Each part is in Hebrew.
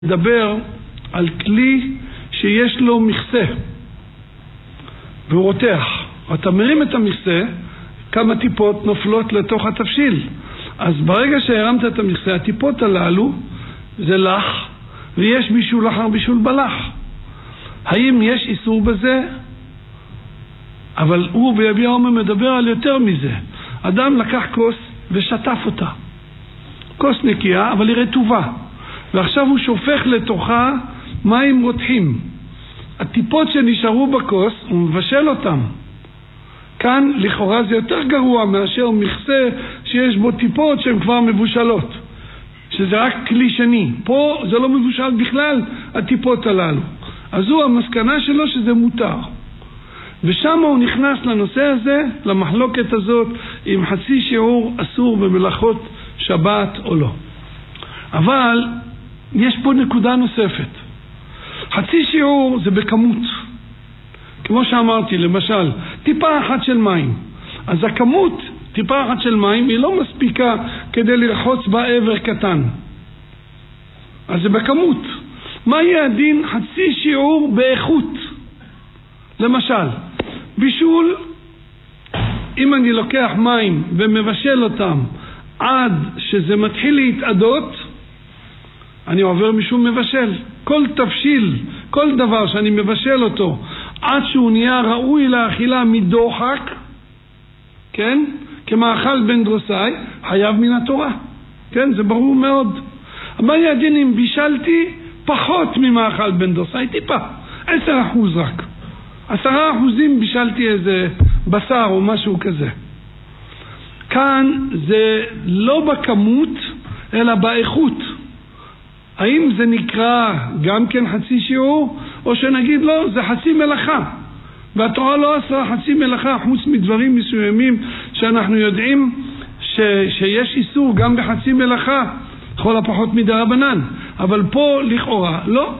מדבר על כלי שיש לו מכסה והוא רותח. אתה מרים את המכסה, כמה טיפות נופלות לתוך התבשיל. אז ברגע שהרמת את המכסה, הטיפות הללו זה לח, ויש בישול אחר בישול בלח. האם יש איסור בזה? אבל הוא ביביע אומר מדבר על יותר מזה. אדם לקח כוס ושטף אותה, כוס נקייה אבל היא רטובה, ועכשיו הוא שופך לתוכה מים רותחים. הטיפות שנשארו בכוס הוא מבשל אותם. כאן לכאורה זה יותר גרוע מאשר מכסה שיש בו טיפות שהן כבר מבושלות, שזה רק כלי שני. פה זה לא מבושל בכלל הטיפות הללו. אז הוא המסקנה שלו שזה מותר, ושם הוא נכנס לנושא הזה, למחלוקת הזאת, אם חצי שיעור אסור במלאכות שבת או לא. אבל יש פה נקודה נוספת. חצי שיעור זה בכמות, כמו שאמרתי, למשל טיפה אחת של מים. אז הכמות טיפה אחת של מים היא לא מספיקה כדי לרחוץ בה עבר קטן, אז זה בכמות. מה יהיה הדין חצי שיעור באיכות? למשל בישול, אם אני לוקח מים ומבשל אותם עד שזה מתחיל להתעדות, אני עובר משום מבשל. כל תבשיל, כל דבר שאני מבשל אותו עד שהוא נהיה ראוי לאכילה מדוחק, כן, כמאכל בן דרוסאי, חייב מן התורה. כן, זה ברור מאוד. מה יהיה הדין אם בישלתי פחות ממאכל בן דרוסאי? טיפה, 10% רק, 10% בישלתי איזה בשר או משהו כזה. כאן זה לא בכמות אלא באיכות. האם זה נקרא גם כן חצי שיעור, או שנגיד לא, זה חצי מלאכה, והתורה לא אסרה חצי מלאכה חוץ מדברים מסוימים שאנחנו יודעים שיש איסור גם בחצי מלאכה, לכל הפחות מדרבנן, אבל פה לכאורה לא.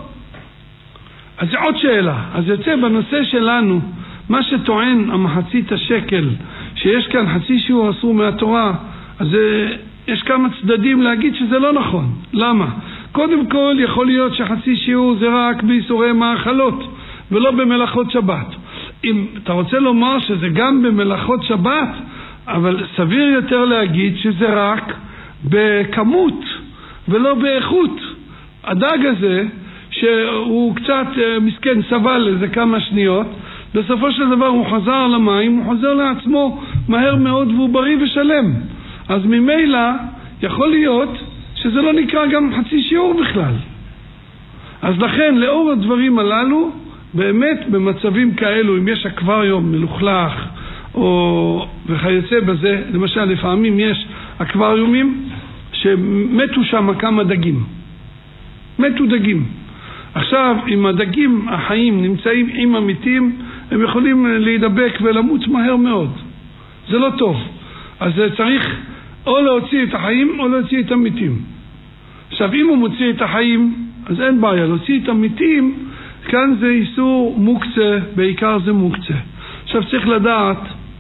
אז זה עוד שאלה. אז יוצא בנושא שלנו מה שטוען המחצית השקל, שיש כאן חצי שיעור אסור מהתורה, אז יש כמה צדדים להגיד שזה לא נכון. למה? קודם כל יכול להיות שחצי שיעור זה רק באיסורי מאכלות ולא במלאכות שבת. אם אתה רוצה לומר שזה גם במלאכות שבת, אבל סביר יותר להגיד שזה רק בכמות ולא באיכות. הדג הזה שהוא קצת מסכן, סבל איזה כמה שניות, בסופו של דבר הוא חזר למים, הוא חוזר לעצמו מהר מאוד והוא בריא ושלם. אז ממילא יכול להיות שזה לא נקרא גם חצי שיעור בכלל. אז לכן לאור הדברים הללו, באמת במצבים כאלו, אם יש אקווריום מלוכלך או וכיוצא בזה, למשל לפעמים יש אקווריומים שמתו שם כמה דגים, מתו דגים. עכשיו אם הדגים החיים נמצאים עם המתים, הם יכולים להידבק ולמות מהר מאוד. זה לא טוב. אז צריך או להוציא את החיים או להוציא את המתים. עכשיו אם הוא מוציא את החיים אז אין בעיה, להוציא את המתים כאן זה איסור מוקצה, בעיקר זה מוקצה. עכשיו צריך לדעת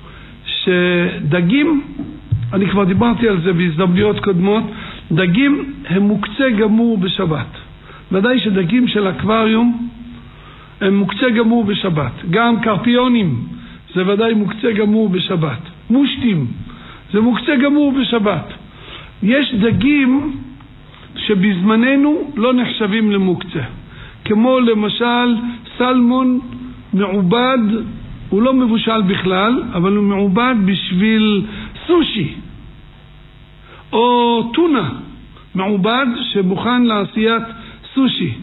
שדגים, אני כבר דיברתי על זה בהזדמנויות קודמות, דגים הם מוקצה גמור בשבת. ודאי שדגים של אקווריום הם מוקצה גמור בשבת. גם קרפיונים זה ודאי מוקצה גמור בשבת. מושטים זה מוקצה גמור בשבת. יש דגים שבזמננו לא נחשבים למוקצה, כמו למשל סלמון מעובד, הוא לא מבושל בכלל אבל הוא מעובד בשביל סושי, או טונה מעובד שמוכן לעשיית סושי,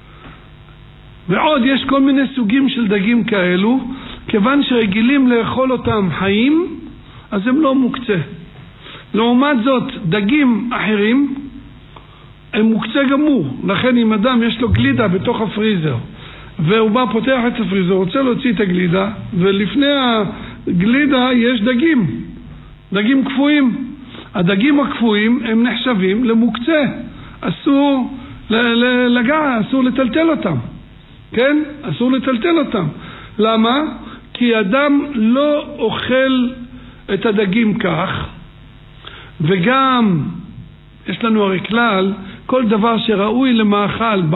ועוד יש כל מיני סוגים של דגים כאלו. כיוון שרגילים לאכול אותם חיים אז הם לא מוקצה. לעומת זאת דגים אחרים הם מוקצה גמור. לכן אם אדם יש לו גלידה בתוך הפריזר והוא בא פותח את הפריזר, רוצה להוציא את הגלידה, ולפני הגלידה יש דגים קפואים. הדגים הקפואים הם נחשבים למוקצה, אסור לגע, אסור לטלטל אותם. כן? אסור לטלטל אותם. למה? כי אדם לא אוכל את הדגים כך, וגם יש לנו הרי כלל כל דבר שראוי למאכל,